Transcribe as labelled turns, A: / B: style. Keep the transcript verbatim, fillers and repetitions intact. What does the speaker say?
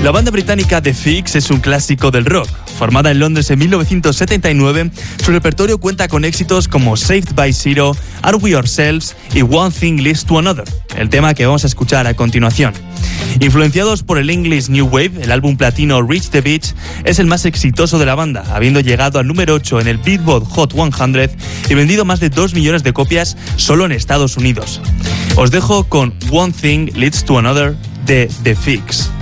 A: La banda británica The Fix es un clásico del rock. Formada en Londres en mil novecientos setenta y nueve, su repertorio cuenta con éxitos como Saved by Zero, Are We Ourselves y One Thing Leads to Another, el tema que vamos a escuchar a continuación. Influenciados por el English New Wave, el álbum platino Reach the Beach es el más exitoso de la banda, habiendo llegado al número ocho en el Billboard Hot cien y vendido más de dos millones de copias solo en Estados Unidos. Os dejo con One Thing Leads to Another de The Fix.